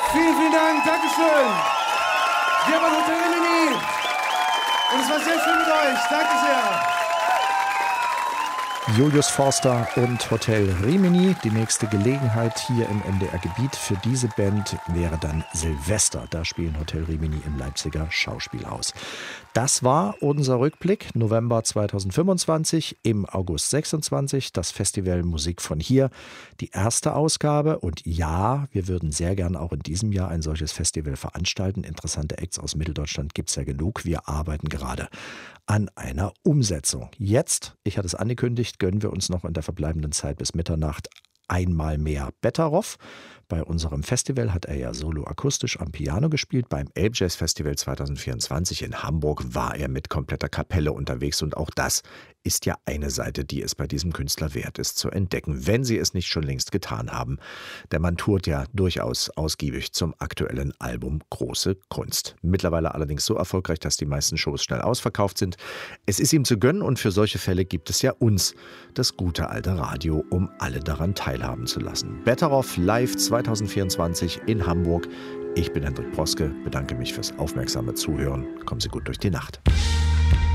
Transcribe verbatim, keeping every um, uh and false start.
Vielen, vielen Dank, Dankeschön. Wir waren Hotel Rimini. Und es war sehr schön mit euch. Danke sehr. Julius Forster und Hotel Rimini. Die nächste Gelegenheit hier im M D R-Gebiet für diese Band wäre dann Silvester. Da spielen Hotel Rimini im Leipziger Schauspielhaus. Das war unser Rückblick November zweitausendfünfundzwanzig, im August sechsundzwanzig, das Festival Musik von hier, die erste Ausgabe. Und ja, wir würden sehr gern auch in diesem Jahr ein solches Festival veranstalten. Interessante Acts aus Mitteldeutschland gibt es ja genug. Wir arbeiten gerade an einer Umsetzung. Jetzt, ich hatte es angekündigt, gönnen wir uns noch in der verbleibenden Zeit bis Mitternacht einmal mehr Betteroff. Bei unserem Festival hat er ja solo-akustisch am Piano gespielt. Beim Elbjazz Festival zweitausendvierundzwanzig in Hamburg war er mit kompletter Kapelle unterwegs. Und auch das ist ja eine Seite, die es bei diesem Künstler wert ist zu entdecken, wenn Sie es nicht schon längst getan haben. Der Mann tourt ja durchaus ausgiebig zum aktuellen Album Große Kunst. Mittlerweile allerdings so erfolgreich, dass die meisten Shows schnell ausverkauft sind. Es ist ihm zu gönnen und für solche Fälle gibt es ja uns, das gute alte Radio, um alle daran teilhaben zu lassen. Betteroff live zweitausendvierundzwanzig in Hamburg. Ich bin Hendrik Proske, bedanke mich fürs aufmerksame Zuhören. Kommen Sie gut durch die Nacht.